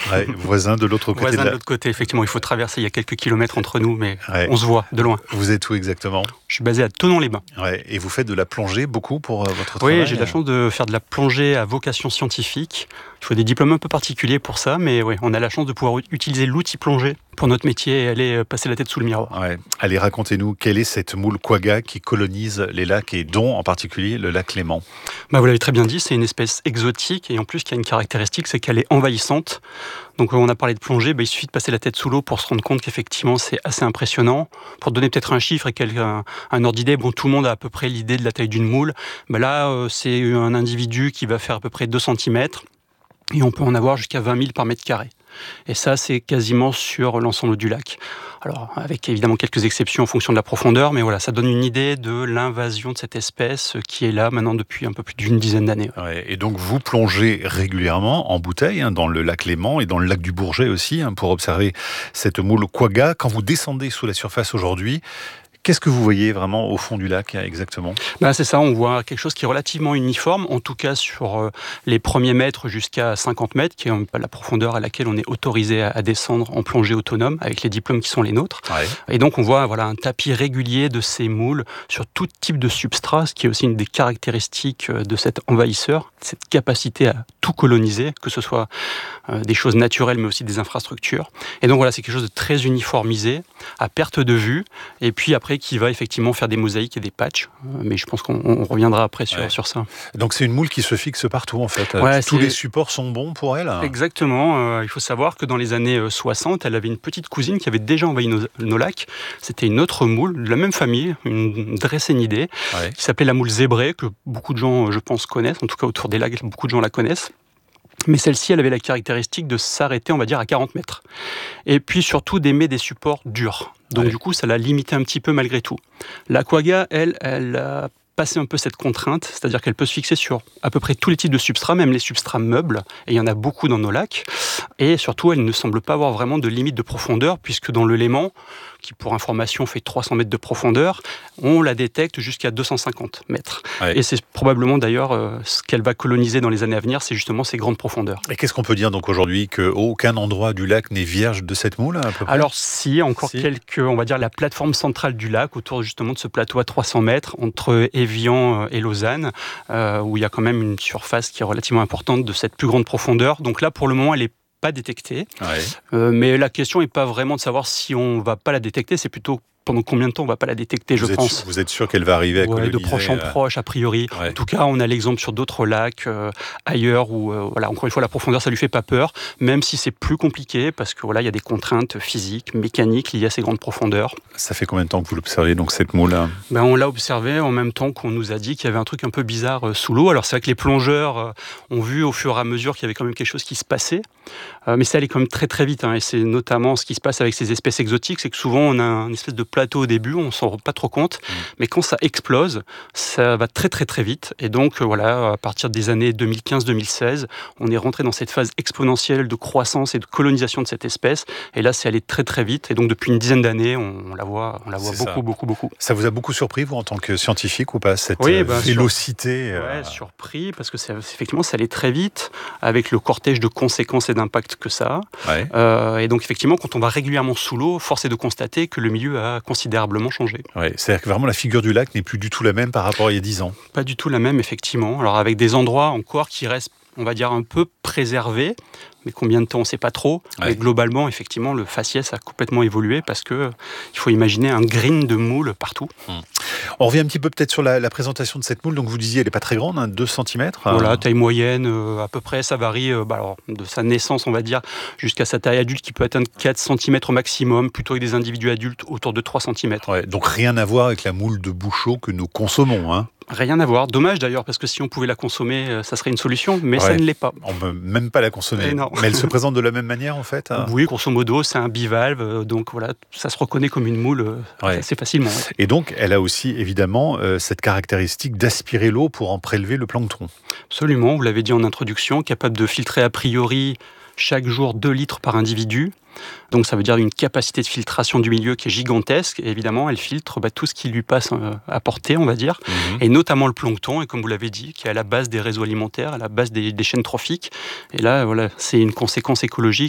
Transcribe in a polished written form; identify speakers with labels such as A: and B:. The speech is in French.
A: Ouais, voisin de l'autre côté.
B: Voisin de l'autre côté, effectivement. Il faut traverser, il y a quelques kilomètres entre nous, mais
A: Ouais.
B: on se voit de loin.
A: Vous êtes où exactement ?
B: Je suis basé à Thonon-les-Bains.
A: Ouais. Et vous faites de la plongée beaucoup pour votre travail ?
B: Oui, j'ai de la chance de faire de la plongée à vocation scientifique. Il faut des diplômes un peu particuliers pour ça, mais oui, on a la chance de pouvoir utiliser l'outil plongée pour notre métier et aller passer la tête sous le miroir.
A: Ouais. Allez, racontez-nous, quelle est cette moule quagga qui colonise les lacs et dont en particulier le lac Léman ?
B: Vous l'avez très bien dit, c'est une espèce exotique et en plus qui a une caractéristique, c'est qu'elle est envahissante. Donc on a parlé de plongée, il suffit de passer la tête sous l'eau pour se rendre compte qu'effectivement c'est assez impressionnant. Pour donner peut-être un chiffre et un ordre d'idée, tout le monde a à peu près l'idée de la taille d'une moule. Là, c'est un individu qui va faire à peu près 2 cm et on peut en avoir jusqu'à 20 000 par mètre carré. Et ça, c'est quasiment sur l'ensemble du lac. Alors, avec évidemment quelques exceptions en fonction de la profondeur, mais voilà, ça donne une idée de l'invasion de cette espèce qui est là maintenant depuis un peu plus d'une dizaine d'années.
A: Ouais, et donc, vous plongez régulièrement en bouteille dans le lac Léman et dans le lac du Bourget aussi, pour observer cette moule quagga. Quand vous descendez sous la surface aujourd'hui, qu'est-ce que vous voyez vraiment au fond du lac exactement ?
B: C'est ça, on voit quelque chose qui est relativement uniforme, en tout cas sur les premiers mètres jusqu'à 50 mètres, qui est la profondeur à laquelle on est autorisé à descendre en plongée autonome, avec les diplômes qui sont les nôtres. Ouais. Et donc on voit un tapis régulier de ces moules sur tout type de substrat, ce qui est aussi une des caractéristiques de cet envahisseur, cette capacité à tout coloniser, que ce soit des choses naturelles mais aussi des infrastructures. Et donc c'est quelque chose de très uniformisé, à perte de vue, et puis après qui va effectivement faire des mosaïques et des patchs, mais je pense qu'on reviendra après sur ça.
A: Donc c'est une moule qui se fixe partout en fait. Tous les supports sont bons pour elle.
B: Exactement. Il faut savoir que dans les années 60, elle avait une petite cousine qui avait déjà envahi nos lacs. C'était une autre moule de la même famille, une Dreissenidae, qui s'appelait la moule zébrée, que beaucoup de gens, je pense, connaissent. En tout cas, autour des lacs, beaucoup de gens la connaissent. Mais celle-ci, elle avait la caractéristique de s'arrêter, on va dire, à 40 mètres. Et puis surtout d'aimer des supports durs. Donc du coup, ça l'a limité un petit peu malgré tout. La quagga, elle a passé un peu cette contrainte, c'est-à-dire qu'elle peut se fixer sur à peu près tous les types de substrats, même les substrats meubles, et il y en a beaucoup dans nos lacs. Et surtout, elle ne semble pas avoir vraiment de limite de profondeur, puisque dans le Léman, qui pour information fait 300 mètres de profondeur, on la détecte jusqu'à 250 mètres. Et c'est probablement d'ailleurs ce qu'elle va coloniser dans les années à venir, c'est justement ces grandes profondeurs.
A: Et qu'est-ce qu'on peut dire donc aujourd'hui, qu'aucun endroit du lac n'est vierge de cette moule à peu près ?
B: Alors quelques, on va dire la plateforme centrale du lac, autour justement de ce plateau à 300 mètres, entre Évian et Lausanne, où il y a quand même une surface qui est relativement importante de cette plus grande profondeur. Donc là, pour le moment, elle est pas détectée. Mais la question n'est pas vraiment de savoir si on va pas la détecter, c'est plutôt pendant combien de temps on va pas la détecter, je pense.
A: Vous êtes sûr qu'elle va arriver à coloniser ?
B: De proche en proche, a priori. En tout cas, on a l'exemple sur d'autres lacs ailleurs où, encore une fois, la profondeur, ça lui fait pas peur, même si c'est plus compliqué, parce que il y a des contraintes physiques, mécaniques liées à ces grandes profondeurs.
A: Ça fait combien de temps que vous l'observez, donc, cette moule ?
B: On l'a observé en même temps qu'on nous a dit qu'il y avait un truc un peu bizarre sous l'eau. Alors c'est vrai que les plongeurs ont vu au fur et à mesure qu'il y avait quand même quelque chose qui se passait, mais ça allait quand même très très vite, et c'est notamment ce qui se passe avec ces espèces exotiques, c'est que souvent on a une espèce de plateau au début, on s'en rend pas trop compte, mais quand ça explose, ça va très très très vite, et donc à partir des années 2015-2016, on est rentré dans cette phase exponentielle de croissance et de colonisation de cette espèce, et là c'est allé très très vite, et donc depuis une dizaine d'années, on la voit beaucoup.
A: Ça vous a beaucoup surpris, vous, en tant que scientifique, ou pas, cette vélocité
B: Surpris, parce que effectivement ça allait très vite, avec le cortège de conséquences et d'impacts que ça a. Et donc effectivement, quand on va régulièrement sous l'eau, force est de constater que le milieu a considérablement changé.
A: C'est-à-dire que vraiment la figure du lac n'est plus du tout la même par rapport à il y a 10 ans.
B: Pas du tout la même, effectivement. Alors avec des endroits encore qui restent, on va dire, un peu préservés, mais combien de temps, on ne sait pas trop. Mais globalement, effectivement, le faciès a complètement évolué, parce qu'il faut imaginer un green de moules partout.
A: On revient un petit peu peut-être sur la présentation de cette moule. Donc vous disiez, elle n'est pas très grande, 2 cm.
B: Voilà, taille moyenne, à peu près. Ça varie de sa naissance, on va dire, jusqu'à sa taille adulte, qui peut atteindre 4 cm au maximum, plutôt avec des individus adultes autour de 3 cm.
A: Donc rien à voir avec la moule de Bouchot que nous consommons.
B: Rien à voir. Dommage d'ailleurs, parce que si on pouvait la consommer, ça serait une solution, mais ça ne l'est pas.
A: On ne peut même pas la consommer. Mais elle se présente de la même manière, en fait.
B: Oui, grosso modo, c'est un bivalve, donc ça se reconnaît comme une moule assez facilement.
A: Et donc, elle a aussi, évidemment, cette caractéristique d'aspirer l'eau pour en prélever le plancton.
B: Absolument, vous l'avez dit en introduction, capable de filtrer a priori chaque jour 2 litres par individu. Donc ça veut dire une capacité de filtration du milieu qui est gigantesque. Et évidemment, elle filtre tout ce qui lui passe à portée, on va dire, et notamment le plancton, et comme vous l'avez dit, qui est à la base des réseaux alimentaires, à la base des chaînes trophiques. Et là, c'est une conséquence écologique